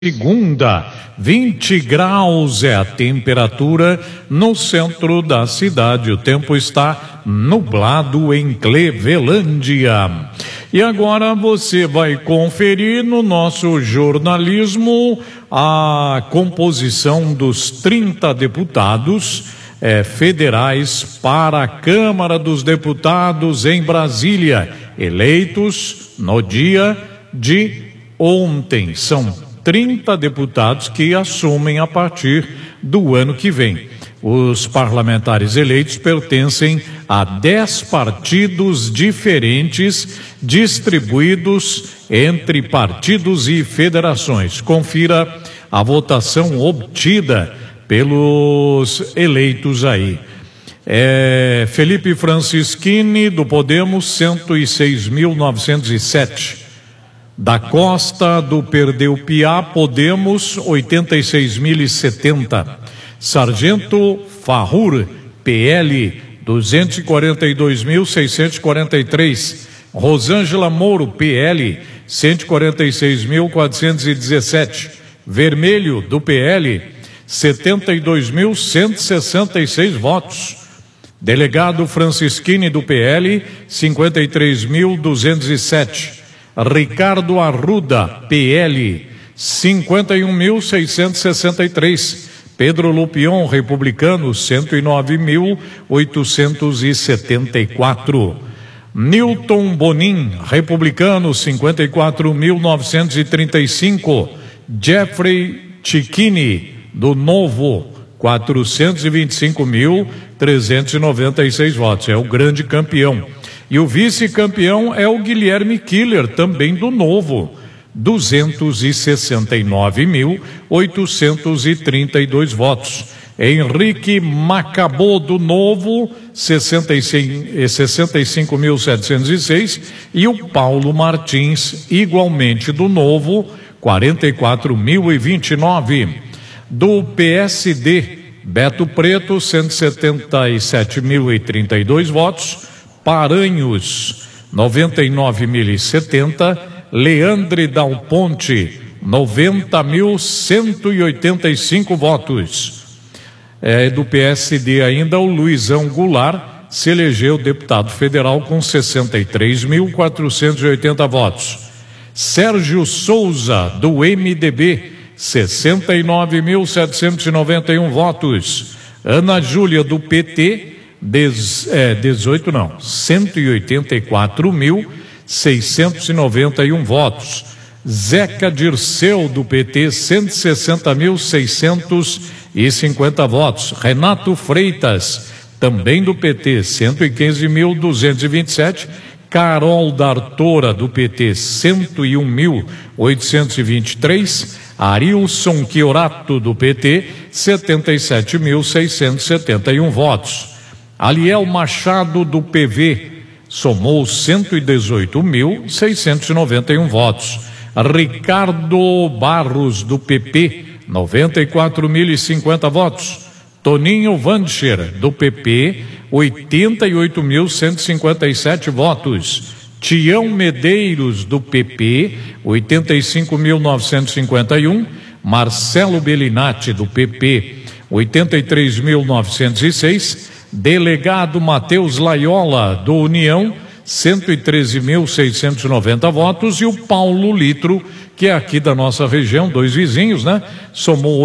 Segunda, 20 graus é a temperatura no centro da cidade. O tempo está nublado em Clevelândia. E agora você vai conferir no nosso jornalismo a composição dos 30 deputados federais para a Câmara dos Deputados em Brasília, eleitos no dia de ontem. São 30 deputados que assumem a partir do ano que vem. Os parlamentares eleitos pertencem a 10 partidos diferentes, distribuídos entre partidos e federações. Confira a votação obtida pelos eleitos aí. Felipe Francischini, do Podemos, 106.907. Da Costa, do Perdeu Piá, Podemos, 86.070. Sargento Farrur, PL, 242.643. Rosângela Moro, PL, 146.417. Vermelho, do PL, 72.166 votos. Delegado Francischini, do PL, 53.207. Ricardo Arruda, PL, 51.663. Pedro Lupion, Republicano, 109.874. Newton Bonin, Republicano, 54.935. Jeffrey Cicchini, do Novo, 425.396 votos. É o grande campeão. E o vice-campeão é o Guilherme Killer, também do Novo, 269.832 votos. Henrique Macabô, do Novo, 65.706. E o Paulo Martins, igualmente do Novo, 44.029. Do PSD, Beto Preto, 177.032 votos. Paranhos, 99.070. Leandre Dal Ponte, 90.185 votos. Do PSD ainda, o Luizão Goulart se elegeu deputado federal com 63.480 votos. Sérgio Souza, do MDB, 69.791 votos. Ana Júlia, do PT, 184.691 votos. Zeca Dirceu, do PT, 160.650 votos. Renato Freitas, também do PT, 115.227. Carol D'Artora, do PT, 101.823. Arilson Chiorato, do PT, 77.671 votos. Aliel Machado, do PV, somou 118.691 votos. Ricardo Barros, do PP, 94.050 votos. Toninho Vancher, do PP, 88.157 votos. Tião Medeiros, do PP, 85.951. Marcelo Bellinati, do PP, 83.906. Delegado Matheus Laiola, do União, 113.690 votos. E o Paulo Litro, que é aqui da nossa região, dois vizinhos, né? Somou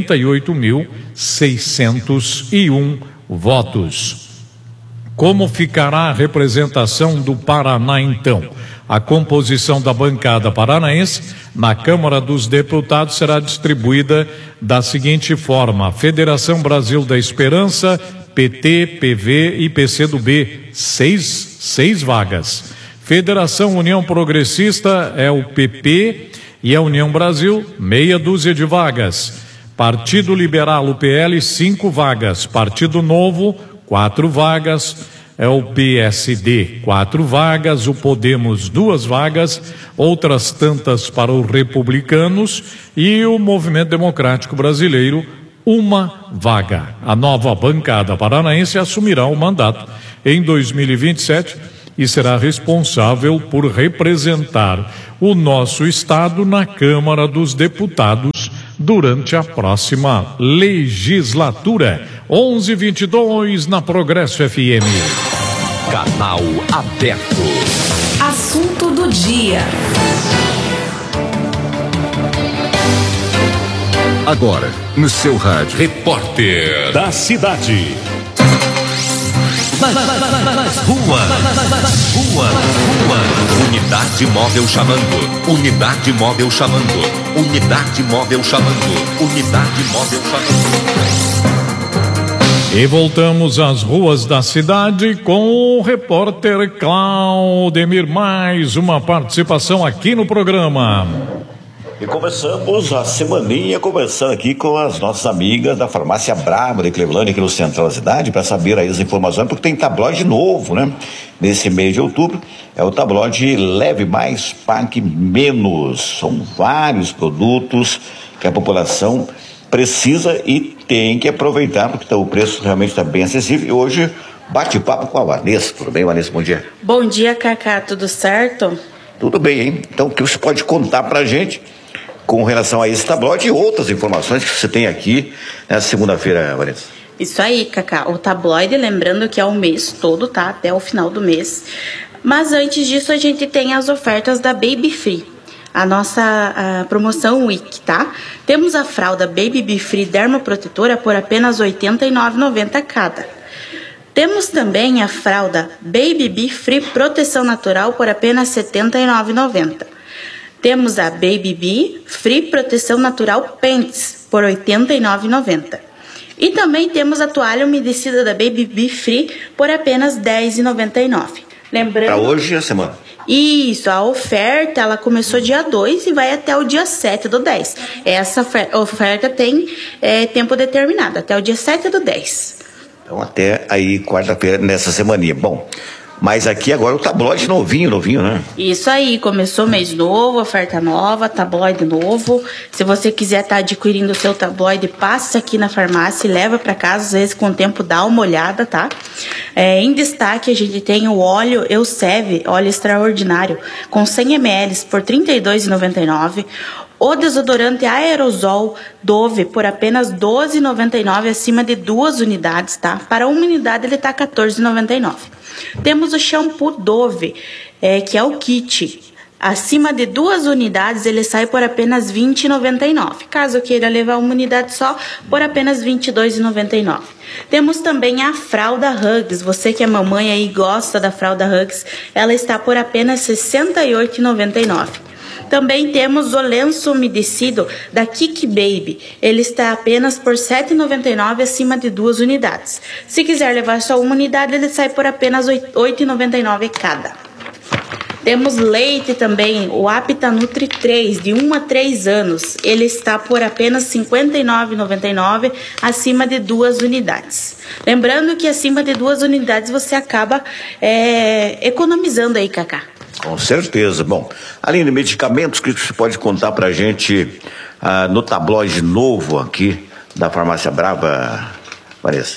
88.601 votos. Como ficará a representação do Paraná, então? A composição da bancada paranaense na Câmara dos Deputados será distribuída da seguinte forma: Federação Brasil da Esperança, PT, PV e PCdoB, seis vagas. Federação União Progressista é o PP e a União Brasil, meia dúzia de vagas. Partido Liberal, o PL, 5 vagas. Partido Novo, 4 vagas. É o PSD, 4 vagas. O Podemos, 2 vagas. Outras tantas para os Republicanos. E o Movimento Democrático Brasileiro, 1 vaga. A nova bancada paranaense assumirá o mandato em 2027 e será responsável por representar o nosso estado na Câmara dos Deputados durante a próxima legislatura. 11:22 na Progresso FM. Canal aberto. Assunto do dia. Agora, no seu rádio. Repórter da cidade. Nas ruas. Unidade móvel chamando. Unidade móvel chamando. Unidade móvel chamando. Unidade móvel chamando. E voltamos às ruas da cidade com o repórter Claudemir. Mais uma participação aqui no programa. E começamos a semaninha conversando aqui com as nossas amigas da Farmácia Brava de Clevelândia, aqui no centro da cidade, para saber aí as informações, porque tem tabloide novo, né? Nesse mês de outubro, é o tabloide Leve Mais, Pague Menos. São vários produtos que a população precisa e tem que aproveitar, porque o preço realmente está bem acessível. E hoje, bate-papo com a Vanessa. Tudo bem, Vanessa? Bom dia. Bom dia, Cacá. Tudo certo? Tudo bem, hein? Então, o que você pode contar pra gente com relação a esse tabloide e outras informações que você tem aqui nessa segunda-feira, Vanessa? Isso aí, Cacá. O tabloide, lembrando que é o mês todo, tá? Até o final do mês. Mas antes disso, a gente tem as ofertas da Baby Free. A nossa promoção Week, tá? Temos a fralda Baby Be Free Dermoprotetora por apenas R$ 89,90 cada. Temos também a fralda Baby Be Free Proteção Natural por apenas R$ 79,90. Temos a Baby Be Free Proteção Natural Pants por R$ 89,90. E também temos a toalha umedecida da Baby Be Free por apenas R$ 10,99. Lembrando... Para hoje e a semana. Isso, a oferta ela começou dia 2 e vai até o dia 7/10. Essa oferta tem tempo determinado, até o dia 7/10. Então até aí quarta-feira nessa semaninha. Bom, mas aqui agora o tabloide novinho, né? Isso aí, começou mês novo, oferta nova, tabloide novo. Se você quiser estar adquirindo o seu tabloide, passa aqui na farmácia e leva para casa, às vezes com o tempo dá uma olhada, tá? Em destaque a gente tem o óleo Elseve, óleo extraordinário, com 100 ml por R$ 32,99. O desodorante aerosol Dove por apenas R$ 12,99 acima de 2 unidades, tá? Para uma unidade ele tá R$ 14,99. Temos o shampoo Dove, que é o kit. Acima de 2 unidades ele sai por apenas R$ 20,99. Caso queira levar uma unidade só, por apenas R$ 22,99. Temos também a fralda Huggies. Você que é mamãe aí e gosta da fralda Huggies, ela está por apenas R$ 68,99. Também temos o lenço umedecido da Kiki Baby. Ele está apenas por R$ 7,99 acima de 2 unidades. Se quiser levar só uma unidade, ele sai por apenas R$ 8,99 cada. Temos leite também, o Apta Nutri 3, de 1 a 3 anos. Ele está por apenas R$ 59,99 acima de 2 unidades. Lembrando que acima de 2 unidades você acaba economizando aí, Cacá. Com certeza. Bom, além de medicamentos, o que você pode contar pra gente no tabloide novo aqui da Farmácia Brava, Vanessa?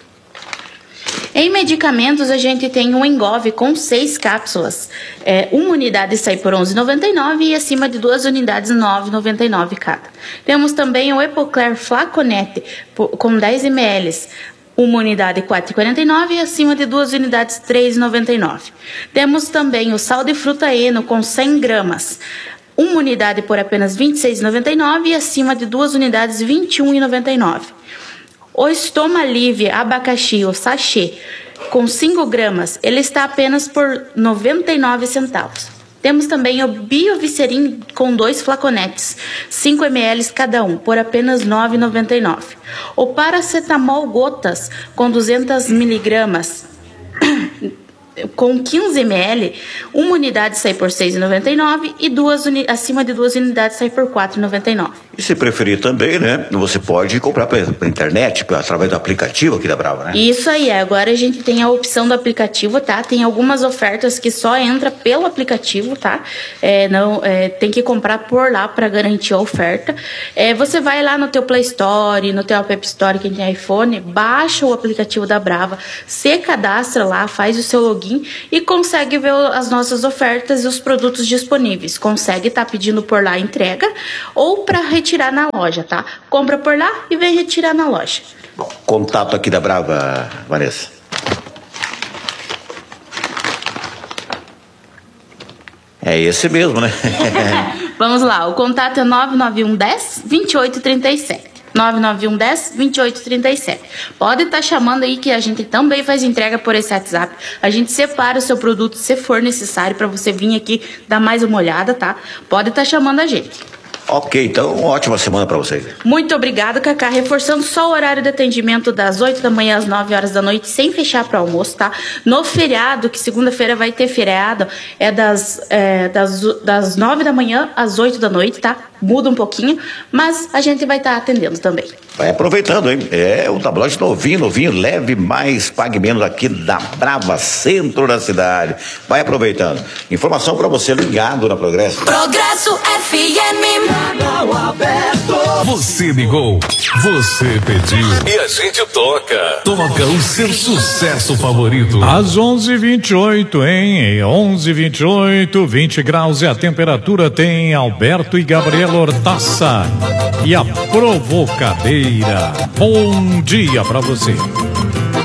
Em medicamentos, a gente tem um Engove com 6 cápsulas. Uma unidade sai por R$ 11,99 e acima de 2 unidades, R$ 9,99 cada. Temos também o Epocler Flaconete com 10 ml. Uma unidade R$ 4,49 e acima de 2 unidades R$ 3,99. Temos também o sal de fruta Eno com 100 gramas. Uma unidade por apenas R$ 26,99 e acima de 2 unidades R$ 21,99. O Estoma Livre abacaxi, o sachê, com 5 gramas, ele está apenas por 99 centavos. Temos também o Biovicerin com 2 flaconetes, 5 ml cada um, por apenas R$ 9,99. O Paracetamol Gotas com 200 miligramas, com 15 ml, uma unidade sai por R$ 6,99 e acima de 2 unidades sai por R$ 4,99. E se preferir também, né? Você pode comprar pela internet, através do aplicativo aqui da Brava, né? Isso aí, agora a gente tem a opção do aplicativo, tá? Tem algumas ofertas que só entra pelo aplicativo, tá? Tem que comprar por lá para garantir a oferta. Você vai lá no teu Play Store, no teu App Store, quem tem iPhone, baixa o aplicativo da Brava, se cadastra lá, faz o seu login login e consegue ver as nossas ofertas e os produtos disponíveis. Consegue estar pedindo por lá a entrega ou para retirar na loja, tá? Compra por lá e vem retirar na loja. Contato aqui da Brava, Vanessa. É esse mesmo, né? Vamos lá, o contato é 991 10 2837. 991 10 2837. Pode estar chamando aí que a gente também faz entrega por esse WhatsApp. A gente separa o seu produto se for necessário para você vir aqui dar mais uma olhada, tá? Pode estar chamando a gente. Ok, então ótima semana para vocês. Muito obrigada, Cacá. Reforçando só o horário de atendimento das 8 da manhã às 9 horas da noite, sem fechar para almoço, tá? No feriado, que segunda-feira vai ter feriado, é das 9 da manhã às 8 da noite, tá? Muda um pouquinho, mas a gente vai estar atendendo também. Vai aproveitando, hein? É o tabloide novinho, leve mais, pague menos aqui da Brava, centro da cidade. Vai aproveitando. Informação para você ligado na Progresso. Progresso FM. Você ligou, você pediu e a gente toca. Toca o seu sucesso favorito. Às 11h28, hein? 11h28, 20 graus e a temperatura tem Alberto e Gabriela Hortaça. E a provocadeira. Bom dia pra você.